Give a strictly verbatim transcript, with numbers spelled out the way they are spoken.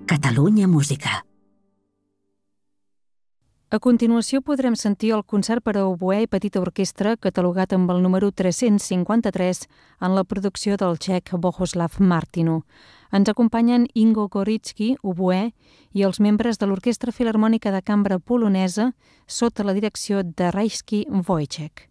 Catalunya Música. A continuació podrem sentir el concert per a oboè i petita orquestra catalogat amb el número tres-cents cinquanta-tres en la producció del txec Bohuslav Martinu. Ens acompanyen Ingo Goritsky, oboè, i els membres de l'Orquestra Filharmònica de Cambra Polonesa sota la direcció de Rajski Wojciech.